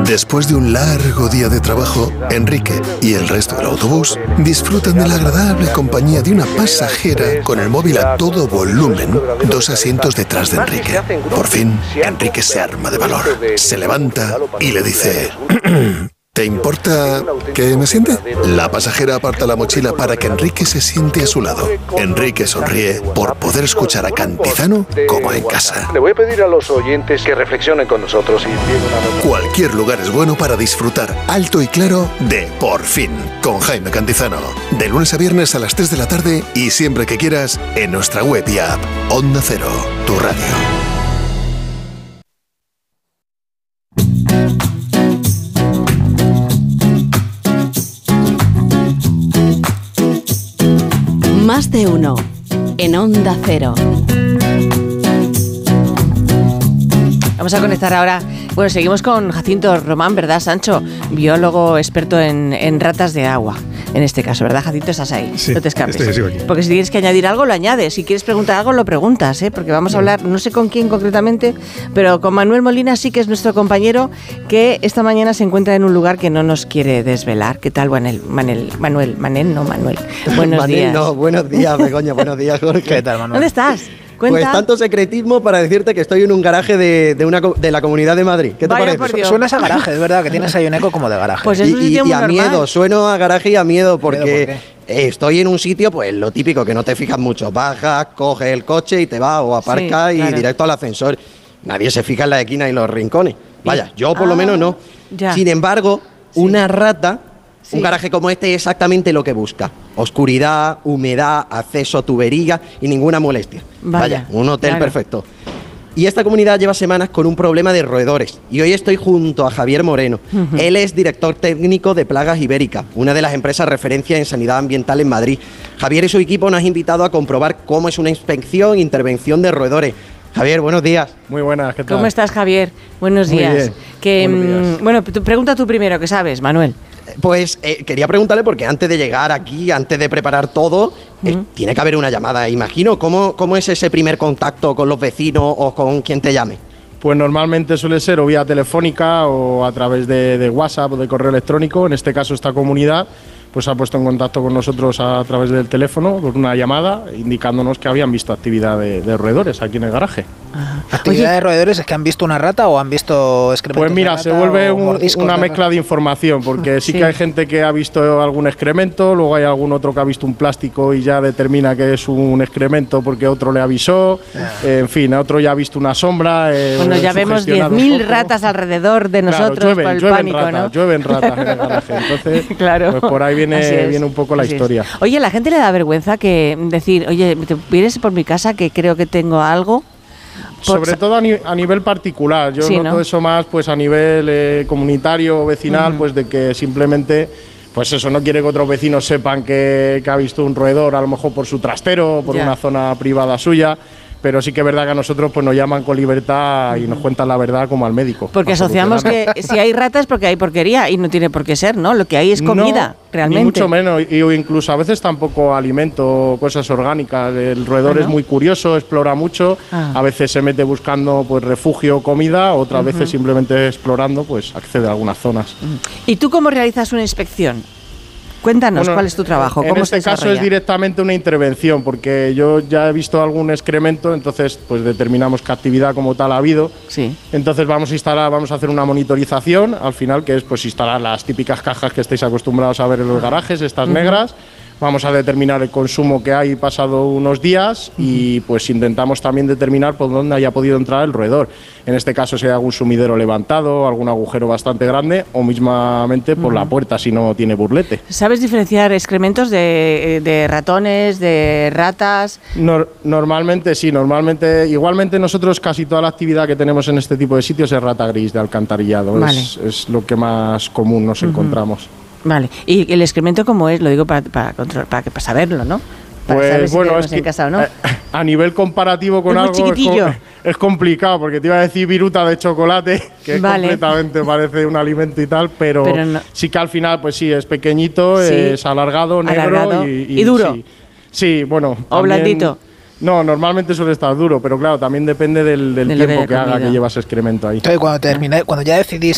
Después de un largo día de trabajo, Enrique y el resto del autobús disfrutan de la agradable compañía de una pasajera con el móvil a todo volumen, 2 asientos detrás de Enrique. Por fin, Enrique se arma de valor, se levanta y le dice... ¿Te importa que me siente? La pasajera aparta la mochila para que Enrique se siente a su lado. Enrique sonríe por poder escuchar a Cantizano como en casa. Le voy a pedir a los oyentes que reflexionen con nosotros y... Cualquier lugar es bueno para disfrutar alto y claro de Por Fin, con Jaime Cantizano. De lunes a viernes a las 3 de la tarde y siempre que quieras en nuestra web y app. Onda Cero, tu radio. Más de uno en Onda Cero. Vamos a conectar ahora. Bueno, seguimos con Jacinto Román, ¿verdad, Sancho? Biólogo experto en ratas de agua. En este caso, ¿verdad, Jacinto? Estás ahí. Sí, no te escapes. sigo aquí. Porque si tienes que añadir algo, lo añades. Si quieres preguntar algo, lo preguntas, ¿eh? Porque vamos a hablar, no sé con quién concretamente, pero con Manuel Molina sí que es nuestro compañero, que esta mañana se encuentra en un lugar que no nos quiere desvelar. ¿Qué tal, Manuel? Manuel. Buenos días. No, buenos días, Begoña. Buenos días, Jorge. ¿Qué tal, Manuel? ¿Dónde estás? Cuenta. Pues tanto secretismo para decirte que estoy en un garaje de la Comunidad de Madrid. ¿Qué te Vaya, parece? por Dios. Suena a garaje, es verdad, que tienes ahí un eco como de garaje. Pues es un sitio muy a normal. miedo, sueno a garaje y a miedo porque ¿Por qué? estoy en un sitio, pues lo típico, que no te fijas mucho. Bajas, coges el coche y te vas o aparcas Sí, y claro. directo al ascensor. Nadie se fija en la esquina y los rincones. Vaya, yo por lo menos no. ya. Sin embargo, Sí. una rata, Sí. un garaje como este es exactamente lo que busca. Oscuridad, humedad, acceso a tubería y ninguna molestia. Vaya, un hotel claro. perfecto. Y esta comunidad lleva semanas con un problema de roedores. Y hoy estoy junto a Javier Moreno. Él es director técnico de Plagas Ibérica, una de las empresas referencia en sanidad ambiental en Madrid. Javier y su equipo nos han invitado a comprobar cómo es una inspección e intervención de roedores. Javier, buenos días. Muy buenas, ¿qué tal? ¿Cómo estás, Javier? Buenos Muy días. bien. Que, Buenos días. bueno, pregunta tú primero, ¿qué sabes, Manuel? Pues quería preguntarle, porque antes de llegar aquí, antes de preparar todo, tiene que haber una llamada, imagino. ¿Cómo es ese primer contacto con los vecinos o con quien te llame? Pues normalmente suele ser o vía telefónica o a través de WhatsApp o de correo electrónico. En este caso, esta comunidad pues ha puesto en contacto con nosotros a través del teléfono, con una llamada, indicándonos que habían visto actividad de roedores aquí en el garaje. ¿Actividad de roedores es que han visto una rata o han visto excrementos? Pues mira, de se rata vuelve o mordiscos una de mezcla rata? de información, porque sí Sí. que hay gente que ha visto algún excremento, luego hay algún otro que ha visto un plástico y ya determina que es un excremento porque otro le avisó, en fin, otro ya ha visto una sombra. Bueno, ya vemos sugestionado 10.000 un poco. ratas alrededor de nosotros Claro, por el llueven pánico, ratas, ¿no? llueven ratas en el garaje. Entonces, Claro. pues por ahí Así es. viene un poco la Así es. historia. Oye, ¿a la gente le da vergüenza que decir, oye, ¿te vienes por mi casa que creo que tengo algo? Sobre todo a nivel particular, yo Sí, noto ¿no? eso más pues a nivel comunitario o vecinal, pues de que simplemente pues eso, no quiere que otros vecinos sepan que ha visto un roedor, a lo mejor por su trastero o por Ya. una zona privada suya, pero sí que es verdad que a nosotros pues nos llaman con libertad y nos cuentan la verdad como al médico. Porque para asociamos solucionarlo. que si hay ratas es porque hay porquería y no tiene por qué ser, ¿no? Lo que hay es comida, No, realmente. Ni mucho menos, y incluso a veces tampoco alimento, cosas orgánicas. El roedor Ah, ¿no? es muy curioso, explora mucho, Ah. a veces se mete buscando pues refugio, comida, otras veces simplemente explorando pues accede a algunas zonas. ¿Y tú cómo realizas una inspección? Cuéntanos, Bueno, ¿cuál es tu trabajo? En ¿Cómo este se caso es desarrolla? directamente una intervención, porque yo ya he visto algún excremento, entonces pues determinamos qué actividad como tal ha habido. Sí. Entonces vamos a hacer una monitorización, al final, que es pues instalar las típicas cajas que estáis acostumbrados a ver en los garajes, estas negras. Vamos a determinar el consumo que hay pasado unos días y pues intentamos también determinar por dónde haya podido entrar el roedor. En este caso, si hay algún sumidero levantado, algún agujero bastante grande o mismamente por la puerta si no tiene burlete. ¿Sabes diferenciar excrementos de ratones, de ratas? Normalmente sí, igualmente nosotros casi toda la actividad que tenemos en este tipo de sitios es rata gris de alcantarillado, Vale. es lo que más común nos encontramos. Vale. ¿Y el excremento cómo es? Lo digo para saberlo, ¿no? Para saber si tenemos en casa o no. A nivel comparativo con Es muy algo chiquitillo. es complicado, porque te iba a decir viruta de chocolate, que Vale. completamente parece un alimento y tal, pero no. sí que al final pues sí, es pequeñito, Sí. es alargado, negro Alargado. y ¿Y duro? Sí, bueno. ¿O también- blandito? No, normalmente suele estar duro, pero claro, también depende del Del tiempo nivel de que haga comida. que llevas excremento ahí. Entonces, cuando ya decidís